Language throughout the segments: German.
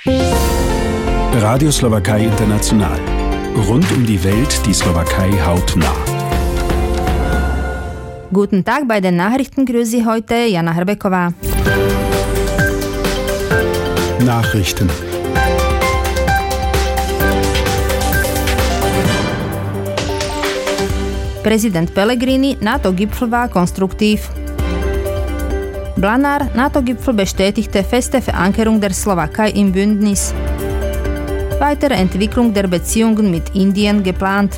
Radio Slowakei International. Rund um die Welt die Slowakei hautnah. Guten Tag, bei den Nachrichten grüße Sie heute Jana Hrbeková. Nachrichten. Präsident Pellegrini, NATO-Gipfel war konstruktiv. Blanár, NATO-Gipfel bestätigte feste Verankerung der Slowakei im Bündnis. Weitere Entwicklung der Beziehungen mit Indien geplant.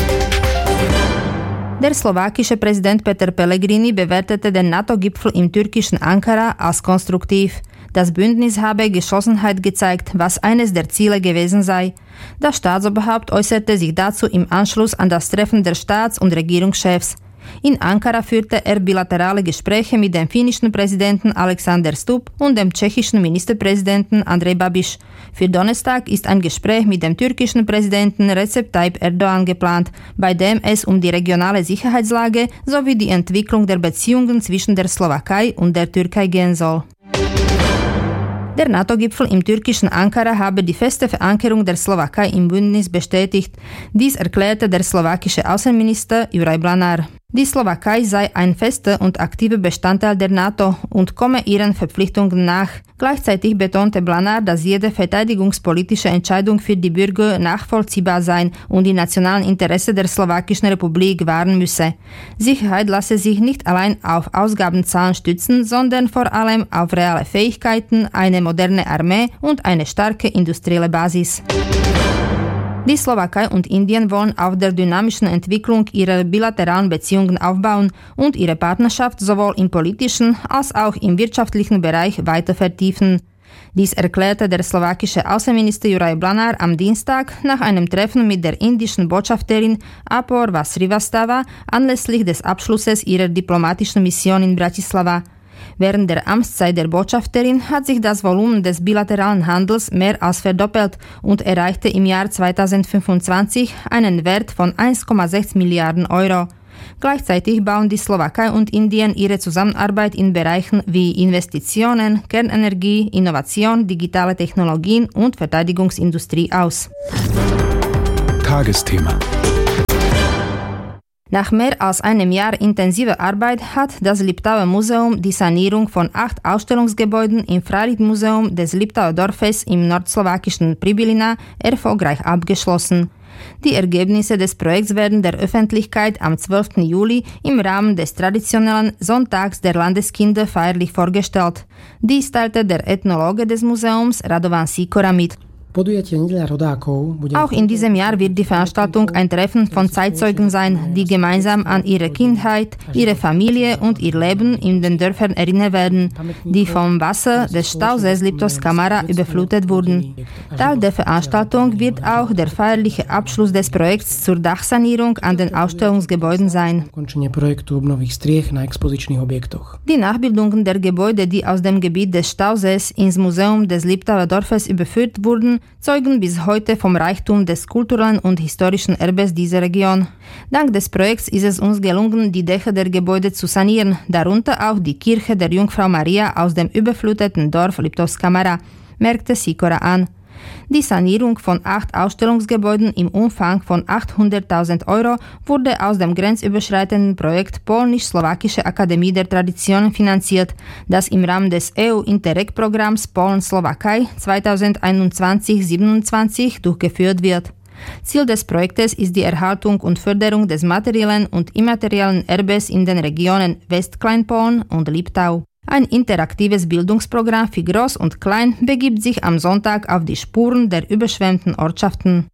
Der slowakische Präsident Peter Pellegrini bewertete den NATO-Gipfel im türkischen Ankara als konstruktiv. Das Bündnis habe Geschlossenheit gezeigt, was eines der Ziele gewesen sei. Das Staatsoberhaupt äußerte sich dazu im Anschluss an das Treffen der Staats- und Regierungschefs. In Ankara führte er bilaterale Gespräche mit dem finnischen Präsidenten Alexander Stubb und dem tschechischen Ministerpräsidenten Andrej Babiš. Für Donnerstag ist ein Gespräch mit dem türkischen Präsidenten Recep Tayyip Erdogan geplant, bei dem es um die regionale Sicherheitslage sowie die Entwicklung der Beziehungen zwischen der Slowakei und der Türkei gehen soll. Der NATO-Gipfel im türkischen Ankara habe die feste Verankerung der Slowakei im Bündnis bestätigt. Dies erklärte der slowakische Außenminister Juraj Blanár. Die Slowakei sei ein fester und aktiver Bestandteil der NATO und komme ihren Verpflichtungen nach. Gleichzeitig betonte Blanár, dass jede verteidigungspolitische Entscheidung für die Bürger nachvollziehbar sein und die nationalen Interessen der Slowakischen Republik wahren müsse. Sicherheit lasse sich nicht allein auf Ausgabenzahlen stützen, sondern vor allem auf reale Fähigkeiten, eine moderne Armee und eine starke industrielle Basis. Die Slowakei und Indien wollen auf der dynamischen Entwicklung ihrer bilateralen Beziehungen aufbauen und ihre Partnerschaft sowohl im politischen als auch im wirtschaftlichen Bereich weiter vertiefen. Dies erklärte der slowakische Außenminister Juraj Blanár am Dienstag nach einem Treffen mit der indischen Botschafterin Apoorva Srivastava anlässlich des Abschlusses ihrer diplomatischen Mission in Bratislava. Während der Amtszeit der Botschafterin hat sich das Volumen des bilateralen Handels mehr als verdoppelt und erreichte im Jahr 2025 einen Wert von 1,6 Milliarden Euro. Gleichzeitig bauen die Slowakei und Indien ihre Zusammenarbeit in Bereichen wie Investitionen, Kernenergie, Innovation, digitale Technologien und Verteidigungsindustrie aus. Tagesthema. Nach mehr als einem Jahr intensiver Arbeit hat das Liptauer Museum die Sanierung von 8 Ausstellungsgebäuden im Freilichtmuseum des Liptauer Dorfes im nordslowakischen Pribilina erfolgreich abgeschlossen. Die Ergebnisse des Projekts werden der Öffentlichkeit am 12. Juli im Rahmen des traditionellen Sonntags der Landeskinder feierlich vorgestellt. Dies teilte der Ethnologe des Museums Radovan Sikora mit. Auch in diesem Jahr wird die Veranstaltung ein Treffen von Zeitzeugen sein, die gemeinsam an ihre Kindheit, ihre Familie und ihr Leben in den Dörfern erinnern werden, die vom Wasser des Stausees Liptovská Mara überflutet wurden. Teil der Veranstaltung wird auch der feierliche Abschluss des Projekts zur Dachsanierung an den Ausstellungsgebäuden sein. Die Nachbildungen der Gebäude, die aus dem Gebiet des Stausees ins Museum des Liptauer Dorfes überführt wurden, zeugen bis heute vom Reichtum des kulturellen und historischen Erbes dieser Region. Dank des Projekts ist es uns gelungen, die Dächer der Gebäude zu sanieren, darunter auch die Kirche der Jungfrau Maria aus dem überfluteten Dorf Liptovská Mara, merkte Sikora an. Die Sanierung von 8 Ausstellungsgebäuden im Umfang von 800.000 Euro wurde aus dem grenzüberschreitenden Projekt Polnisch-Slowakische Akademie der Traditionen finanziert, das im Rahmen des EU-Interreg-Programms Polen-Slowakei 2021-27 durchgeführt wird. Ziel des Projektes ist die Erhaltung und Förderung des materiellen und immateriellen Erbes in den Regionen Westkleinpolen und Liptau. Ein interaktives Bildungsprogramm für Groß und Klein begibt sich am Sonntag auf die Spuren der überschwemmten Ortschaften.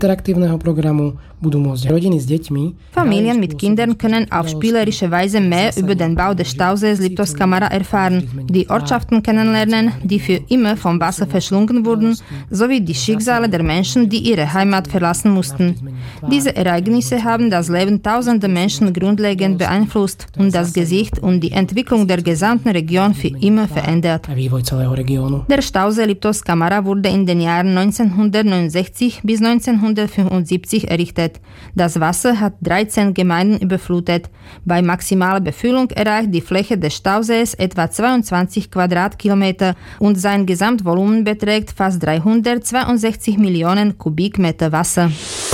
Familien mit Kindern können auf spielerische Weise mehr über den Bau des Stausees Liptovská Mara erfahren, die Ortschaften kennenlernen, die für immer vom Wasser verschlungen wurden, sowie die Schicksale der Menschen, die ihre Heimat verlassen mussten. Diese Ereignisse haben das Leben tausender Menschen grundlegend beeinflusst und das Gesicht und die Entwicklung der gesamten Region für immer verändert. Der Stausee Liptovská Mara wurde in den Jahren 1969 bis 1975 errichtet. Das Wasser hat 13 Gemeinden überflutet. Bei maximaler Befüllung erreicht die Fläche des Stausees etwa 22 Quadratkilometer und sein Gesamtvolumen beträgt fast 362 Millionen Kubikmeter Wasser.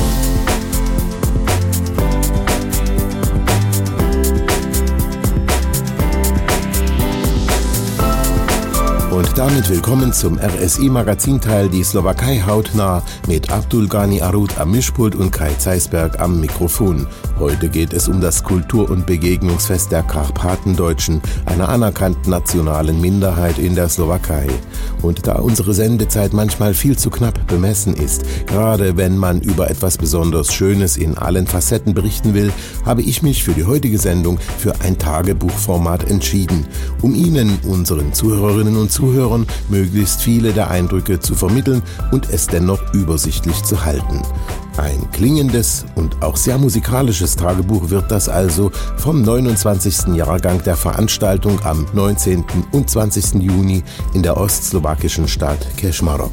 Und damit willkommen zum RSI-Magazinteil Die Slowakei hautnah mit Abdulgani Arud am Mischpult und Kai Zeisberg am Mikrofon. Heute geht es um das Kultur- und Begegnungsfest der Karpatendeutschen, einer anerkannten nationalen Minderheit in der Slowakei. Und da unsere Sendezeit manchmal viel zu knapp bemessen ist, gerade wenn man über etwas besonders Schönes in allen Facetten berichten will, habe ich mich für die heutige Sendung für ein Tagebuchformat entschieden, um Ihnen, unseren Zuhörerinnen und Zuhörern, möglichst viele der Eindrücke zu vermitteln und es dennoch übersichtlich zu halten. Ein klingendes und auch sehr musikalisches Tagebuch wird das also vom 29. Jahrgang der Veranstaltung am 19. und 20. Juni in der ostslowakischen Stadt Kežmarok.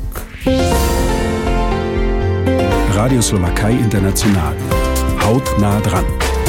Radio Slowakei International. Hautnah dran.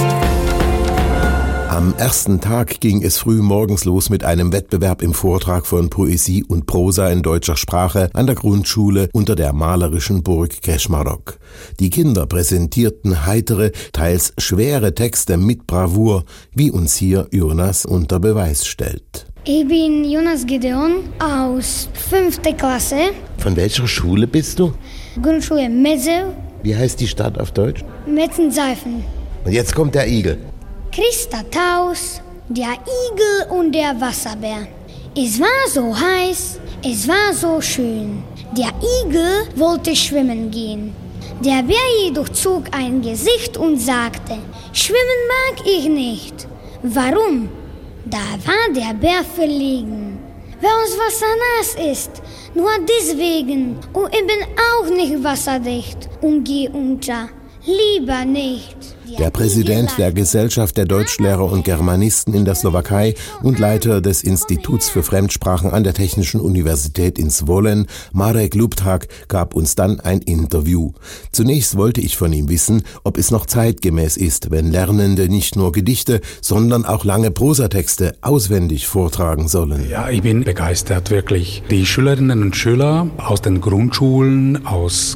Am ersten Tag ging es früh morgens los mit einem Wettbewerb im Vortrag von Poesie und Prosa in deutscher Sprache an der Grundschule unter der malerischen Burg Kežmarok. Die Kinder präsentierten heitere, teils schwere Texte mit Bravour, wie uns hier Jonas unter Beweis stellt. Ich bin Jonas Gideon aus 5. Klasse. Von welcher Schule bist du? Grundschule Medzew. Wie heißt die Stadt auf Deutsch? Metzenseifen. Und jetzt kommt der Igel. Christa Taus, der Igel und der Wasserbär. Es war so heiß, es war so schön. Der Igel wollte schwimmen gehen. Der Bär jedoch zog ein Gesicht und sagte, schwimmen mag ich nicht. Warum? Da war der Bär verlegen. Weil das Wasser nass ist, nur deswegen. Und ich bin auch nicht wasserdicht und geh unter. Lieber nicht. Der Präsident der Gesellschaft der Deutschlehrer und Germanisten in der Slowakei und Leiter des Instituts für Fremdsprachen an der Technischen Universität in Zvolen, Marek Luptak, gab uns dann ein Interview. Zunächst wollte ich von ihm wissen, ob es noch zeitgemäß ist, wenn Lernende nicht nur Gedichte, sondern auch lange Prosatexte auswendig vortragen sollen. Ja, ich bin begeistert, wirklich. Die Schülerinnen und Schüler aus den Grundschulen, aus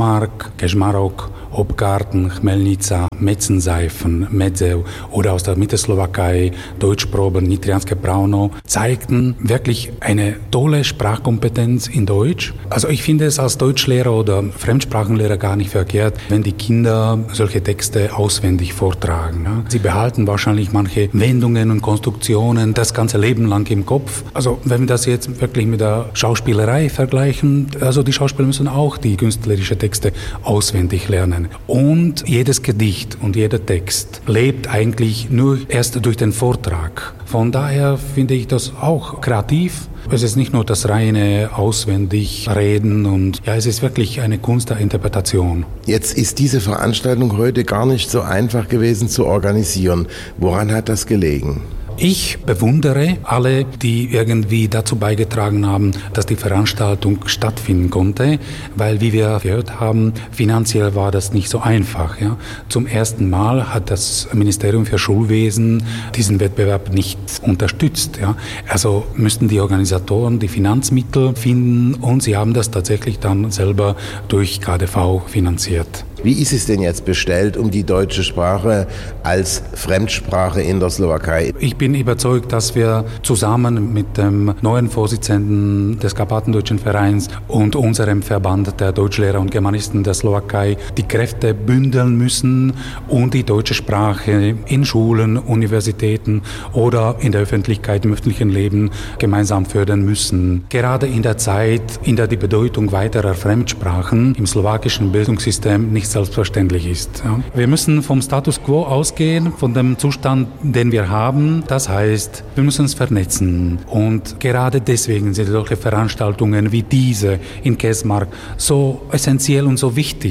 Kežmarok, Obgarten, Chmelnica, Metzenseifen, Medzew oder aus der Mittelslowakei, Deutschprobe, Nitrianske Brauno, zeigten wirklich eine tolle Sprachkompetenz in Deutsch. Also ich finde es als Deutschlehrer oder Fremdsprachenlehrer gar nicht verkehrt, wenn die Kinder solche Texte auswendig vortragen. Ja. Sie behalten wahrscheinlich manche Wendungen und Konstruktionen das ganze Leben lang im Kopf. Also wenn wir das jetzt wirklich mit der Schauspielerei vergleichen, also die Schauspieler müssen auch die künstlerischen Texte auswendig lernen. Und jedes Gedicht und jeder Text lebt eigentlich nur erst durch den Vortrag. Von daher finde ich das auch kreativ. Es ist nicht nur das reine auswendig Reden und ja, es ist wirklich eine Kunst der Interpretation. Jetzt ist diese Veranstaltung heute gar nicht so einfach gewesen zu organisieren. Woran hat das gelegen? Ich bewundere alle, die irgendwie dazu beigetragen haben, dass die Veranstaltung stattfinden konnte, weil, wie wir gehört haben, finanziell war das nicht so einfach. Ja. Zum ersten Mal hat das Ministerium für Schulwesen diesen Wettbewerb nicht unterstützt. Ja. Also müssten die Organisatoren die Finanzmittel finden und sie haben das tatsächlich dann selber durch KdV finanziert. Wie ist es denn jetzt bestellt um die deutsche Sprache als Fremdsprache in der Slowakei? Ich bin überzeugt, dass wir zusammen mit dem neuen Vorsitzenden des Karpatendeutschen Vereins und unserem Verband der Deutschlehrer und Germanisten der Slowakei die Kräfte bündeln müssen und die deutsche Sprache in Schulen, Universitäten oder in der Öffentlichkeit, im öffentlichen Leben gemeinsam fördern müssen. Gerade in der Zeit, in der die Bedeutung weiterer Fremdsprachen im slowakischen Bildungssystem nicht selbstverständlich ist. Ja. Wir müssen vom Status quo ausgehen, von dem Zustand, den wir haben. Das heißt, wir müssen uns vernetzen. Und gerade deswegen sind solche Veranstaltungen wie diese in Kežmarok so essentiell und so wichtig.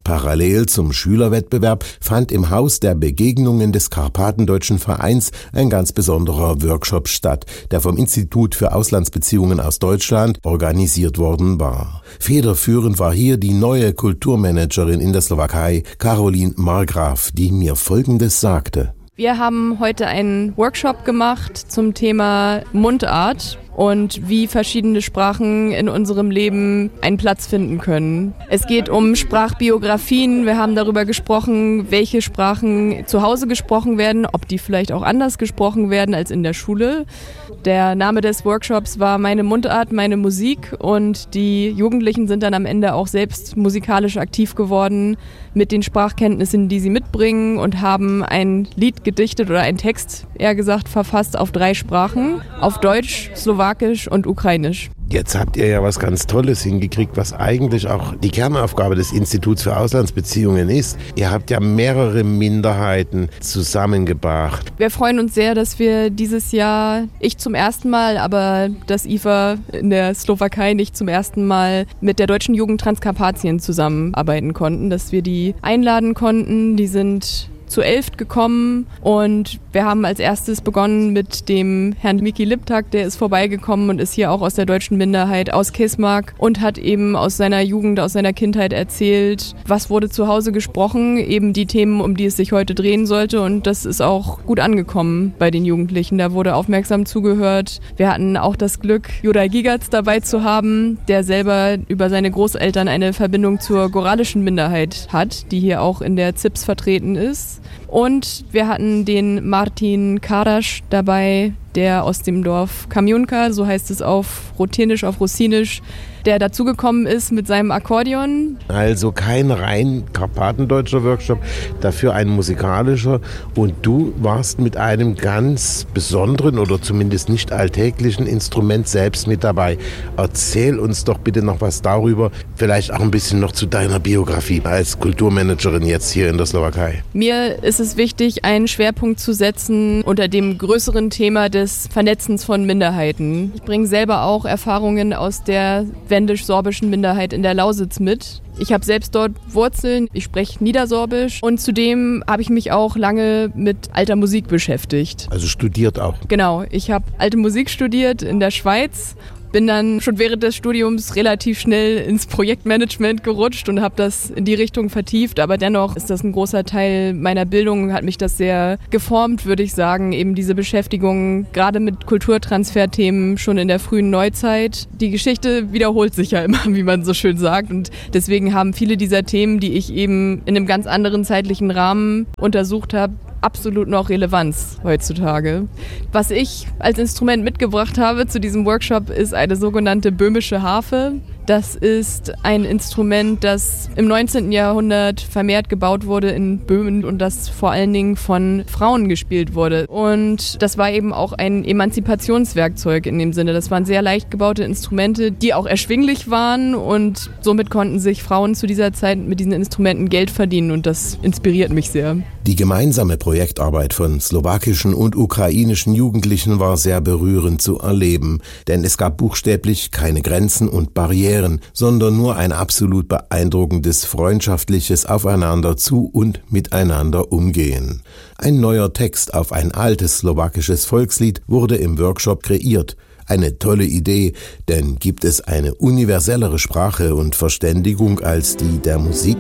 Parallel zum Schülerwettbewerb fand im Haus der Begegnungen des Karpatendeutschen Vereins ein ganz besonderer Workshop statt, der vom Institut für Auslandsbeziehungen aus Deutschland organisiert worden war. Federführend war hier die neue Kulturmanagerin in der Slowakei, Caroline Margraf, die mir Folgendes sagte. Wir haben heute einen Workshop gemacht zum Thema Mundart und wie verschiedene Sprachen in unserem Leben einen Platz finden können. Es geht um Sprachbiografien. Wir haben darüber gesprochen, welche Sprachen zu Hause gesprochen werden, ob die vielleicht auch anders gesprochen werden als in der Schule. Der Name des Workshops war Meine Mundart, meine Musik, und die Jugendlichen sind dann am Ende auch selbst musikalisch aktiv geworden mit den Sprachkenntnissen, die sie mitbringen, und haben ein Lied gedichtet oder einen Text, eher gesagt, verfasst auf 3 Sprachen, auf Deutsch, Slowakisch und Ukrainisch. Jetzt habt ihr ja was ganz Tolles hingekriegt, was eigentlich auch die Kernaufgabe des Instituts für Auslandsbeziehungen ist. Ihr habt ja mehrere Minderheiten zusammengebracht. Wir freuen uns sehr, dass wir dieses Jahr, ich zum ersten Mal, aber das IFA in der Slowakei nicht zum ersten Mal, mit der Deutschen Jugend Transkarpatien zusammenarbeiten konnten, dass wir die einladen konnten. Die sind zu 11 gekommen und wir haben als erstes begonnen mit dem Herrn Miki Liptak, der ist vorbeigekommen und ist hier auch aus der deutschen Minderheit aus Kesmark und hat eben aus seiner Jugend, aus seiner Kindheit erzählt, was wurde zu Hause gesprochen, eben die Themen, um die es sich heute drehen sollte, und das ist auch gut angekommen bei den Jugendlichen. Da wurde aufmerksam zugehört. Wir hatten auch das Glück, Juraj Gigac dabei zu haben, der selber über seine Großeltern eine Verbindung zur goralischen Minderheit hat, die hier auch in der ZIPS vertreten ist. Und wir hatten den Martin Karasch dabei, der aus dem Dorf Kamionka, so heißt es auf Ruthenisch, auf Russinisch, der dazugekommen ist mit seinem Akkordeon. Also kein rein karpatendeutscher Workshop, dafür ein musikalischer. Und du warst mit einem ganz besonderen oder zumindest nicht alltäglichen Instrument selbst mit dabei. Erzähl uns doch bitte noch was darüber, vielleicht auch ein bisschen noch zu deiner Biografie als Kulturmanagerin jetzt hier in der Slowakei. Mir ist es wichtig, einen Schwerpunkt zu setzen unter dem größeren Thema des Vernetzens von Minderheiten. Ich bringe selber auch Erfahrungen aus der wendisch-sorbischen Minderheit in der Lausitz mit. Ich habe selbst dort Wurzeln, ich spreche Niedersorbisch und zudem habe ich mich auch lange mit alter Musik beschäftigt. Also studiert auch? Genau, ich habe alte Musik studiert in der Schweiz. Bin dann schon während des Studiums relativ schnell ins Projektmanagement gerutscht und habe das in die Richtung vertieft. Aber dennoch ist das ein großer Teil meiner Bildung, hat mich das sehr geformt, würde ich sagen. Eben diese Beschäftigung gerade mit Kulturtransferthemen schon in der frühen Neuzeit. Die Geschichte wiederholt sich ja immer, wie man so schön sagt. Und deswegen haben viele dieser Themen, die ich eben in einem ganz anderen zeitlichen Rahmen untersucht habe, absolut noch Relevanz heutzutage. Was ich als Instrument mitgebracht habe zu diesem Workshop ist eine sogenannte böhmische Harfe. Das ist ein Instrument, das im 19. Jahrhundert vermehrt gebaut wurde in Böhmen und das vor allen Dingen von Frauen gespielt wurde. Und das war eben auch ein Emanzipationswerkzeug in dem Sinne. Das waren sehr leicht gebaute Instrumente, die auch erschwinglich waren und somit konnten sich Frauen zu dieser Zeit mit diesen Instrumenten Geld verdienen und das inspiriert mich sehr. Die gemeinsame Projektarbeit von slowakischen und ukrainischen Jugendlichen war sehr berührend zu erleben, denn es gab buchstäblich keine Grenzen und Barrieren, sondern nur ein absolut beeindruckendes freundschaftliches Aufeinander zu und miteinander umgehen. Ein neuer Text auf ein altes slowakisches Volkslied wurde im Workshop kreiert. Eine tolle Idee, denn gibt es eine universellere Sprache und Verständigung als die der Musik?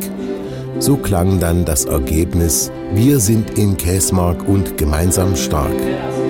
So klang dann das Ergebnis: Wir sind in Kesmark und gemeinsam stark.